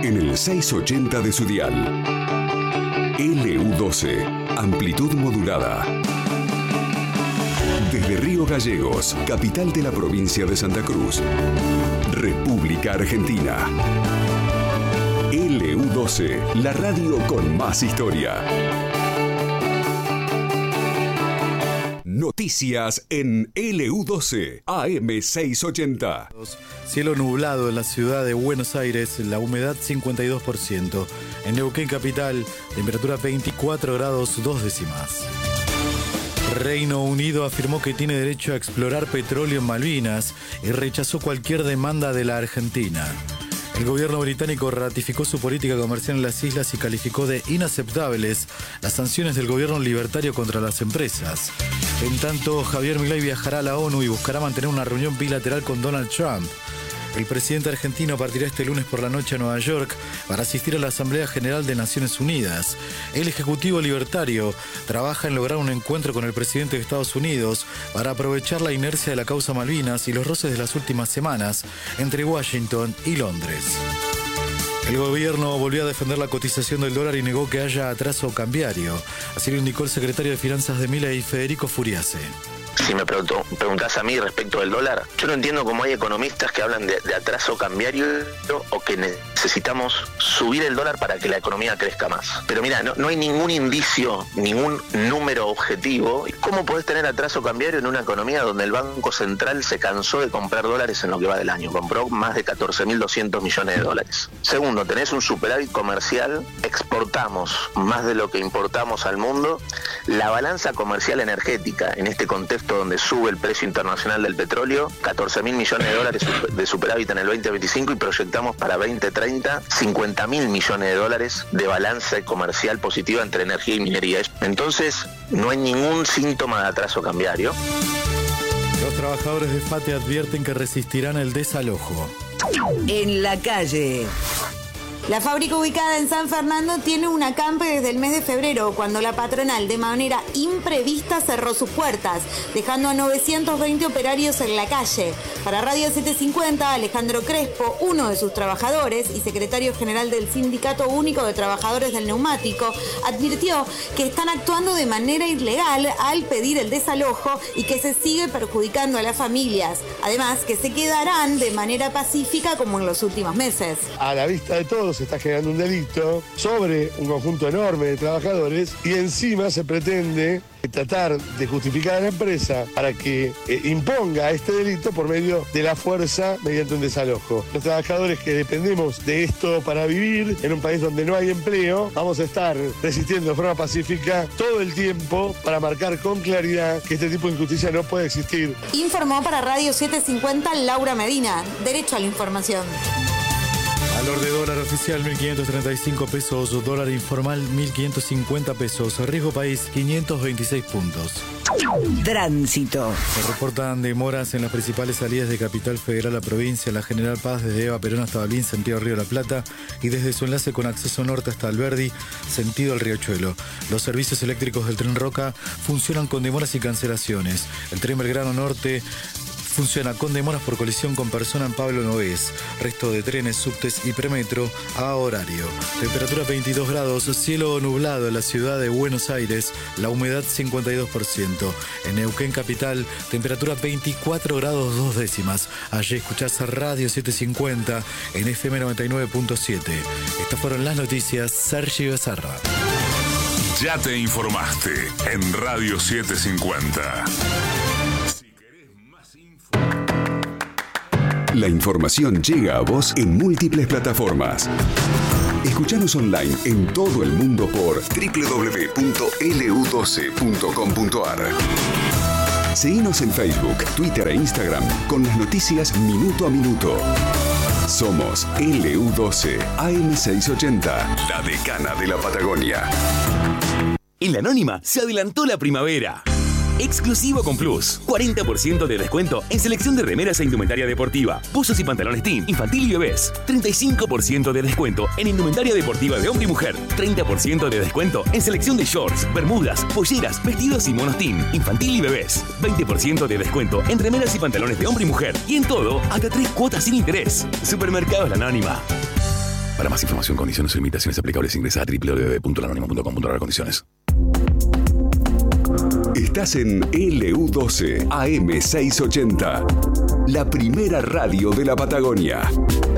en el 680 de su dial. LU12, amplitud modulada. Desde Río Gallegos, capital de la provincia de Santa Cruz, República Argentina. LU12, la radio con más historia. Noticias en LU12, AM 680. Cielo nublado en la ciudad de Buenos Aires, la humedad 52%. En Neuquén capital, temperatura 24 grados 2 décimas. Reino Unido afirmó que tiene derecho a explorar petróleo en Malvinas y rechazó cualquier demanda de la Argentina. El gobierno británico ratificó su política comercial en las islas y calificó de inaceptables las sanciones del gobierno libertario contra las empresas. En tanto, Javier Milei viajará a la ONU y buscará mantener una reunión bilateral con Donald Trump. El presidente argentino partirá este lunes por la noche a Nueva York para asistir a la Asamblea General de Naciones Unidas. El Ejecutivo Libertario trabaja en lograr un encuentro con el presidente de Estados Unidos para aprovechar la inercia de la causa Malvinas y los roces de las últimas semanas entre Washington y Londres. El gobierno volvió a defender la cotización del dólar y negó que haya atraso cambiario. Así lo indicó el secretario de Finanzas de Milei, Federico Furiase. Si me preguntás a mí respecto del dólar, yo no entiendo cómo hay economistas que hablan de atraso cambiario o que necesitamos subir el dólar para que la economía crezca más. Pero mira, no hay ningún indicio, ningún número objetivo. ¿Cómo podés tener atraso cambiario en una economía donde el Banco Central se cansó de comprar dólares en lo que va del año? Compró más de 14.200 millones de dólares. Segundo, tenés un superávit comercial, exportamos más de lo que importamos al mundo. La balanza comercial energética en este contexto donde sube el precio internacional del petróleo, 14.000 millones de dólares de superávit en el 2025 y proyectamos para 2030 50.000 millones de dólares de balanza comercial positiva entre energía y minería. Entonces, no hay ningún síntoma de atraso cambiario. Los trabajadores de FATE advierten que resistirán el desalojo. En la calle. La fábrica ubicada en San Fernando tiene un acampe desde el mes de febrero, cuando la patronal de manera imprevista cerró sus puertas, dejando a 920 operarios en la calle. Para Radio 750, Alejandro Crespo, uno de sus trabajadores y secretario general del Sindicato Único de Trabajadores del Neumático, advirtió que están actuando de manera ilegal al pedir el desalojo y que se sigue perjudicando a las familias. Además, que se quedarán de manera pacífica como en los últimos meses. A la vista de todos se está generando un delito sobre un conjunto enorme de trabajadores y encima se pretende tratar de justificar a la empresa para que imponga este delito por medio de la fuerza mediante un desalojo. Los trabajadores que dependemos de esto para vivir en un país donde no hay empleo, vamos a estar resistiendo de forma pacífica todo el tiempo para marcar con claridad que este tipo de injusticia no puede existir. Informó para Radio 750 Laura Medina. Derecho a la información. Valor de dólar oficial 1.535 pesos, dólar informal 1.550 pesos, riesgo país 526 puntos. Tránsito. Se reportan demoras en las principales salidas de Capital Federal a provincia, la General Paz desde Eva Perón hasta Balín, sentido Río de la Plata, y desde su enlace con acceso norte hasta Alberdi, sentido el Riachuelo. Los servicios eléctricos del Tren Roca funcionan con demoras y cancelaciones. El Tren Belgrano Norte funciona con demoras por colisión con persona en Pablo Nogués. Resto de trenes, subtes y premetro a horario. Temperatura 22 grados, cielo nublado en la ciudad de Buenos Aires, la humedad 52%. En Neuquén capital, temperatura 24 grados 2 décimas. Allí escuchás Radio 750 en FM 99.7. Estas fueron las noticias. Sergio Becerra. Ya te informaste en Radio 750. La información llega a vos en múltiples plataformas. Escuchanos online en todo el mundo por www.lu12.com.ar. Seguinos en Facebook, Twitter e Instagram con las noticias minuto a minuto. Somos LU12 AM680, la decana de la Patagonia. En La Anónima se adelantó la primavera. Exclusivo con Plus. 40% de descuento en selección de remeras e indumentaria deportiva, buzos y pantalones teen, infantil y bebés. 35% de descuento en indumentaria deportiva de hombre y mujer. 30% de descuento en selección de shorts, bermudas, polleras, vestidos y monos teen, infantil y bebés. 20% de descuento en remeras y pantalones de hombre y mujer. Y en todo, hasta 3 cuotas sin interés. Supermercados La Anónima. Para más información, condiciones o limitaciones aplicables, ingresa a www.lanonima.com.ar. Estás en LU12 AM680, la primera radio de la Patagonia.